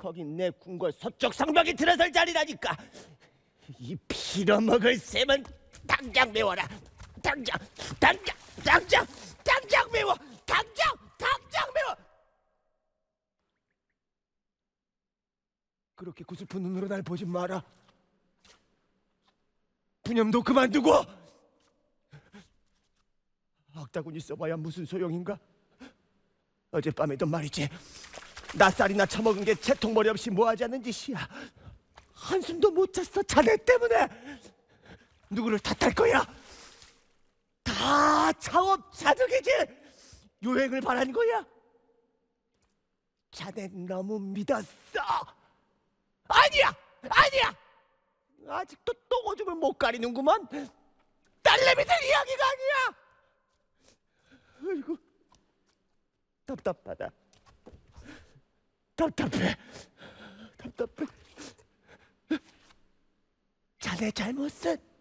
거긴 내 궁궐 서쪽 성벽이 들어설 자리라니까. 이 빌어먹을 셈은 당장 메워라. 당장 메워. 당장 메워. 그렇게 구슬픈 눈으로 날 보지 마라. 분념도 그만두고. 악다구니 써봐야 무슨 소용인가? 어젯밤에도 말이지, 낯살이나 처먹은 게 채통머리 없이 뭐하지 않는 짓이야. 한숨도 못 잤어, 자네 때문에. 누구를 탓할 거야? 다 차업차득이지. 유행을 바란 거야. 자네 너무 믿었어. 아니야. 아직도 똥오줌을 못 가리는구만. 딸내미들 이야기가 아니야. 아이고, 답답하다. 답답해. 자네 잘못은